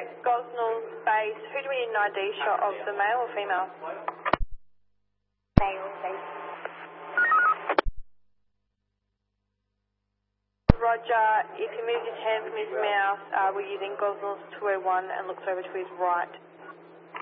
Gosnell's base. Who do we need an ID shot of, the male or female? Male, please. Roger, if he moves his hand from his mouth, we're using Gosnell's 201 and looks over to his right.